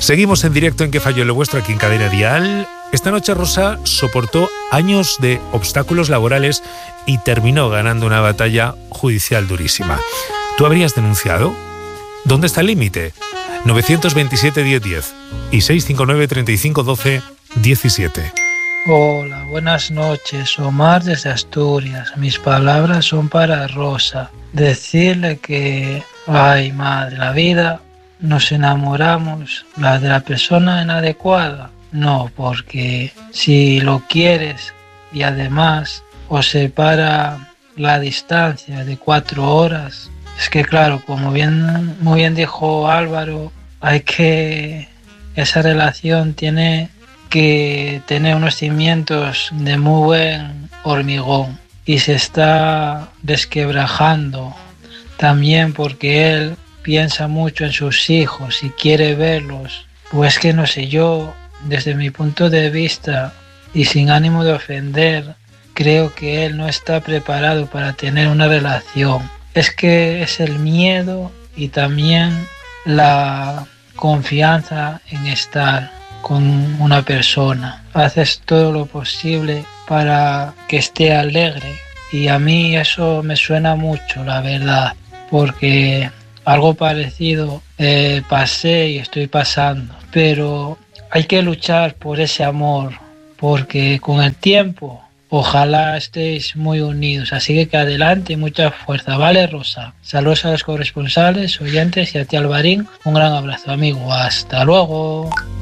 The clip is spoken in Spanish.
Seguimos en directo en Que Falló Lo Vuestro aquí en Cadena Dial. Esta noche Rosa soportó años de obstáculos laborales y terminó ganando una batalla judicial durísima. ¿Tú habrías denunciado? ¿Dónde está el límite? 927 1010 y 659 35 12 17. Hola, buenas noches. Omar desde Asturias. Mis palabras son para Rosa. Decirle que, ay madre, la vida nos enamoramos, la de la persona inadecuada. No, porque si lo quieres y además os separa la distancia de 4 horas, es que claro, como muy bien dijo Álvaro, esa relación tiene que tener unos cimientos de muy buen hormigón y se está desquebrajando también porque él piensa mucho en sus hijos y quiere verlos. Pues que no sé, yo desde mi punto de vista y sin ánimo de ofender, creo que él no está preparado para tener una relación. Es que es el miedo y también la confianza en estar con una persona. Haces todo lo posible para que esté alegre y a mí eso me suena mucho, la verdad, porque algo parecido pasé y estoy pasando, pero hay que luchar por ese amor, porque con el tiempo ojalá estéis muy unidos, así que adelante y mucha fuerza, ¿vale, Rosa? Saludos a los corresponsales, oyentes y a ti, Alvarín, un gran abrazo, amigo, hasta luego.